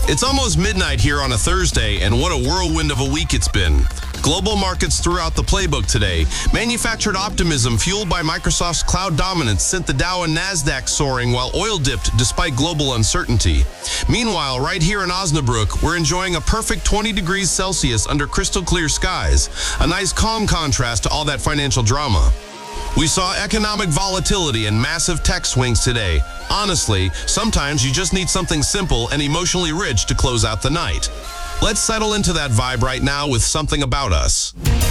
It's almost midnight here on a Thursday, and what a whirlwind of a week it's been. Global markets threw out the playbook today. Manufactured optimism fueled by Microsoft's cloud dominance sent the Dow and Nasdaq soaring while oil dipped despite global uncertainty. Meanwhile, right here in Osnabrück, we're enjoying a perfect 20 degrees Celsius under crystal clear skies. A nice calm contrast to all that financial drama. We saw economic volatility and massive tech swings today. Honestly, sometimes you just need something simple and emotionally rich to close out the night. Let's settle into that vibe right now with something about us.